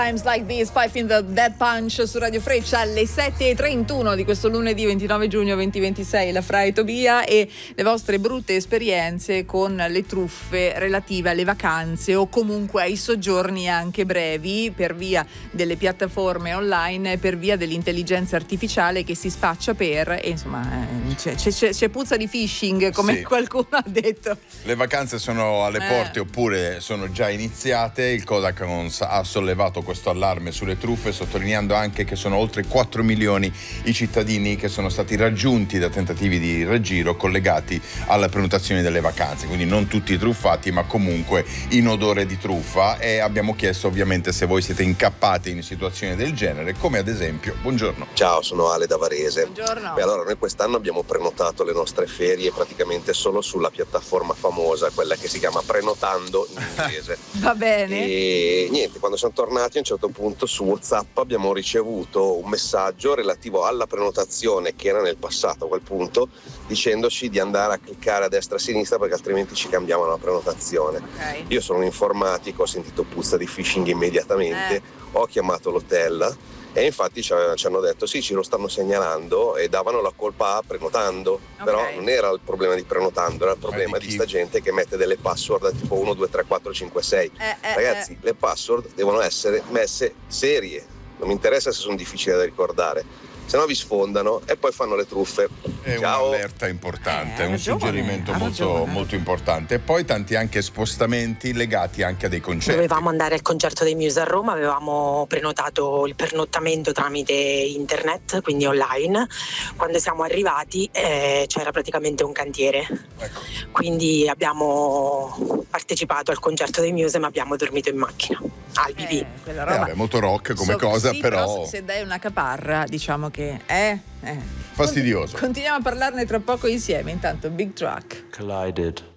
Times Like This, Five Finger Death Punch su Radio Freccia alle 7:31 di questo lunedì 29 giugno 2026. La Fra e Tobia e le vostre brutte esperienze con le truffe relative alle vacanze o comunque ai soggiorni anche brevi per via delle piattaforme online, per via dell'intelligenza artificiale che si spaccia per, e insomma c'è puzza di phishing, come qualcuno ha detto. Le vacanze sono alle porte oppure sono già iniziate. Il Codacons ha sollevato questo allarme sulle truffe, sottolineando anche che sono oltre 4 milioni i cittadini che sono stati raggiunti da tentativi di raggiro collegati alla prenotazione delle vacanze, quindi non tutti truffati ma comunque in odore di truffa. E abbiamo chiesto ovviamente se voi siete incappati in situazioni del genere, come ad esempio. Buongiorno. Ciao, sono Ale da Varese. Buongiorno. Beh, allora noi quest'anno abbiamo prenotato le nostre ferie praticamente solo sulla piattaforma famosa, quella che si chiama Prenotando in inglese. Va bene. E niente, quando siamo tornati a un certo punto su WhatsApp abbiamo ricevuto un messaggio relativo alla prenotazione che era nel passato a quel punto, dicendoci di andare a cliccare a destra e a sinistra perché altrimenti ci cambiavano la prenotazione. Okay. Io sono un informatico, ho sentito puzza di phishing immediatamente, ho chiamato l'hotel e infatti ci hanno detto sì, ce lo stanno segnalando, e davano la colpa a Prenotando. Però non era il problema di Prenotando, era il problema di sta gente che mette delle password tipo 1, 2, 3, 4, 5, 6. Ragazzi, le password devono essere messe serie, non mi interessa se sono difficili da ricordare, se no vi sfondano e poi fanno le truffe. È Ciao. un'allerta importante, un ragione, suggerimento ha molto, ragione. molto importante. E poi tanti anche spostamenti legati anche a dei concerti. Dovevamo andare al concerto dei Muse a Roma, avevamo prenotato il pernottamento tramite internet, quindi online. Quando siamo arrivati c'era praticamente un cantiere, quindi abbiamo partecipato al concerto dei Muse ma abbiamo dormito in macchina al BB. Quella roba. Vabbè, molto rock come cosa, sì, però se dai una caparra, diciamo che è fastidioso. Continuiamo a parlarne tra poco insieme. Intanto Big Truck. Collided.